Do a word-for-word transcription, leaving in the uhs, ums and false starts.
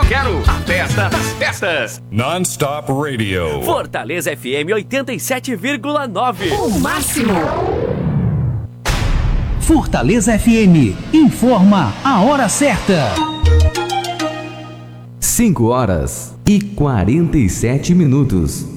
quero a festa das festas. Non-Stop Radio. Fortaleza F M oitenta e sete vírgula nove. O máximo. Fortaleza F M informa a hora certa. cinco horas e quarenta e sete minutos.